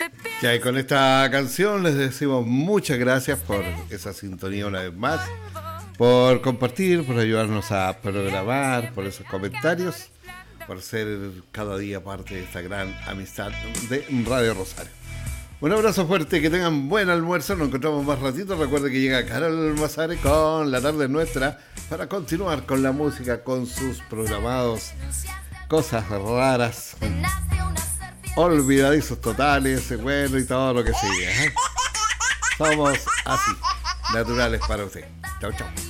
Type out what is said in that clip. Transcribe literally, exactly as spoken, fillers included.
Ya, y con esta canción les decimos muchas gracias por esa sintonía una vez más, por compartir, por ayudarnos a programar, por esos comentarios, por ser cada día parte de esta gran amistad de Radio Rosario. Un abrazo fuerte, que tengan buen almuerzo, nos encontramos más ratito. Recuerden que llega Carol Almazare con La Tarde Nuestra para continuar con la música, con sus programados cosas raras, olvidadizos totales, bueno, y todo lo que sigue, ¿eh? Somos así, naturales para usted. Chau, chau.